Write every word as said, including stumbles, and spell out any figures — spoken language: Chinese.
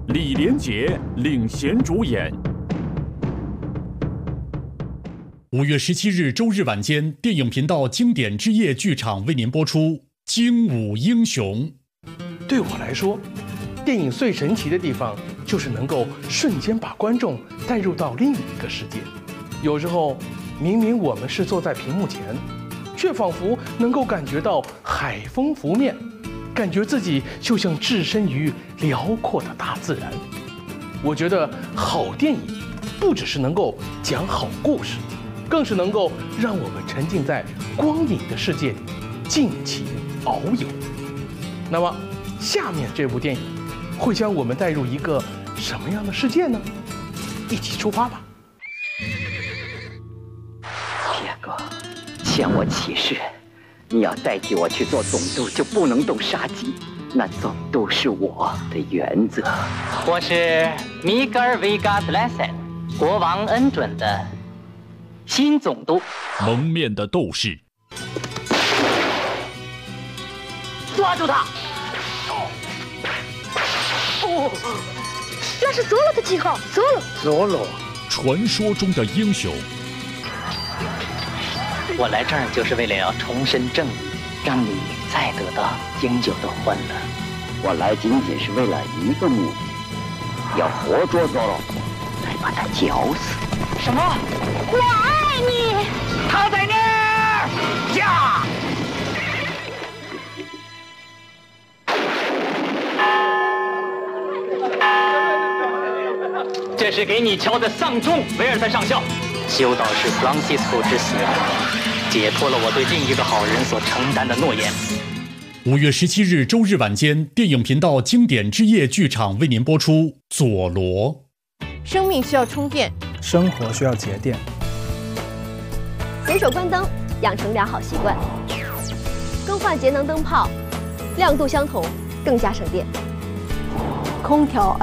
李连杰领衔主演。五月十七日周日晚间，电影频道经典之夜剧场为您播出《精武英雄》。 对我来说，电影最神奇的地方就是能够瞬间把观众带入到另一个世界。有时候，明明我们是坐在屏幕前，却仿佛能够感觉到海风拂面，感觉自己就像置身于辽阔的大自然。我觉得好电影不只是能够讲好故事，更是能够让我们沉浸在光影的世界里，尽情遨游。那么，下面这部电影会将我们带入一个什么样的世界呢？一起出发吧！ 铁哥，向我起誓，你要代替我去做总督，就不能动杀机。那总督是我的原则。 我是米格尔·维加斯莱森，国王恩准的新总督。 蒙面的斗士， 抓住他！ 哦，那是佐罗的记号，佐罗。 佐罗， 传说中的英雄。 我来这儿就是为了要重申正义，让你再得到应有的欢乐。 我来仅仅是为了一个目的，要活捉佐罗，再把他绞死。 什么？ 我爱你。 他在那儿！呀！这是给你敲的丧钟，维尔赛上校。修道士弗朗西斯科之死，解脱了我对另一个好人所承担的诺言。 五月十七日周日晚间，电影频道经典之夜剧场为您播出《佐罗》。 生命需要充电， 生活需要节电。 随手关灯，养成良好习惯。更换节能灯泡，亮度相同，更加省电。 空调